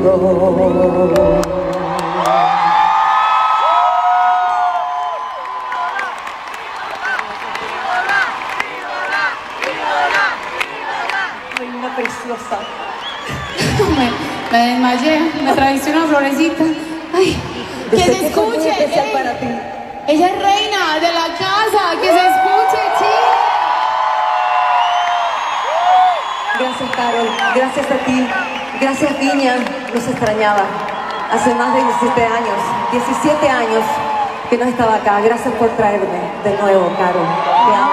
Ay, una preciosa. Me desmayé, me traicionó una florecita. Ay, que se escuche. Es muy especial para ti. Ella es reina de la casa, que se escuche, Chile. Gracias, Carol. Gracias a ti. Gracias, Viña. Nos extrañaba. Hace más de 17 años que no estaba acá. Gracias por traerme de nuevo, Carol. Te amo.